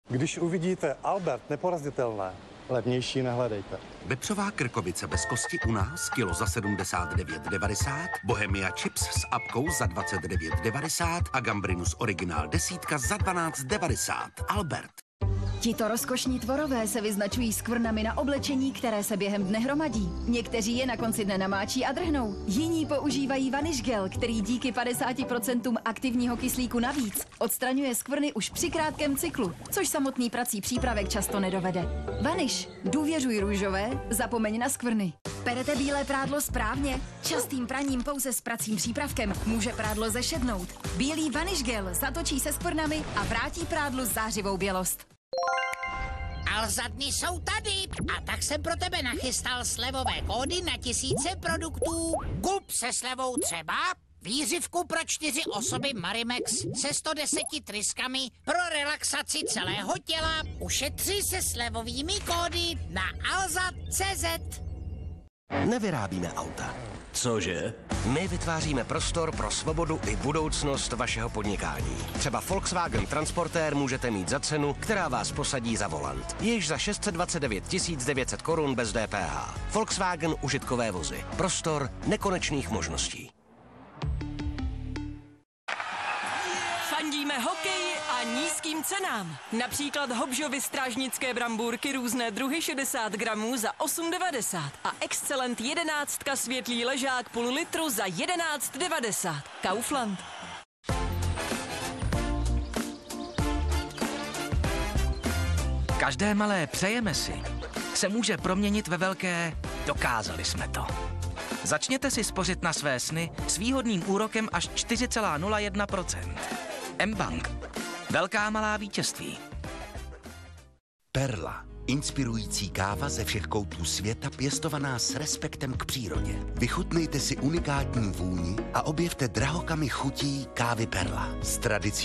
Když uvidíte Albert neporazitelné, levnější nehledejte. Vepřová krkovice bez kosti u nás kilo za 79,90, Bohemia chips s apkou za 29,90 a Gambrinus originál desítka za 12,90. Albert. Tito rozkošní tvorové se vyznačují skvrnami na oblečení, které se během dne hromadí. Někteří je na konci dne namáčí a drhnou. Jiní používají Vanish Gel, který díky 50% aktivního kyslíku navíc odstraňuje skvrny už při krátkém cyklu, což samotný prací přípravek často nedovede. Vanish, důvěřuj růžové, zapomeň na skvrny. Perete bílé prádlo správně? Častým praním pouze s pracím přípravkem může prádlo zešednout. Bílý Vanish Gel zatočí se skvrnami a vrátí prádlu zářivou bělost. Alza dny jsou tady a tak jsem pro tebe nachystal slevové kódy na tisíce produktů. Kup se slevou třeba výřivku pro 4 osoby Marimex se 110 tryskami pro relaxaci celého těla. Ušetři se slevovými kódy na alza.cz. Nevyrábíme auta. Cože? My vytváříme prostor pro svobodu i budoucnost vašeho podnikání. Třeba Volkswagen Transportér můžete mít za cenu, která vás posadí za volant. Již za 629 900 korun bez DPH. Volkswagen užitkové vozy. Prostor nekonečných možností. Fandíme hokeji a nízkým cenám. Například Hobžovy strážnické brambůrky různé druhy 60 gramů za 8,90 a Excelent 11 světlý ležák půl litru za 11,90. Kaufland. Každé malé přejeme si se může proměnit ve velké dokázali jsme to. Začněte si spořit na své sny s výhodným úrokem až 4,01%. mBank. Velká malá vítězství. Perla. Inspirující káva ze všech koutů světa pěstovaná s respektem k přírodě. Vychutnejte si unikátní vůni a objevte drahokamy chutí kávy Perla s tradicí